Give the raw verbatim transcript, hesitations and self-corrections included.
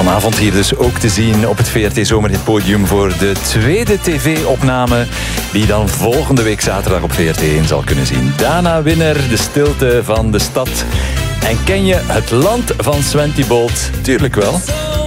Vanavond hier dus ook te zien op het V R T Zomerhitpodium voor de tweede tv-opname die dan volgende week zaterdag op V R T één zal kunnen zien. Dana Winner, De stilte van de stad. En ken je het land van Sventy Bolt? Tuurlijk wel.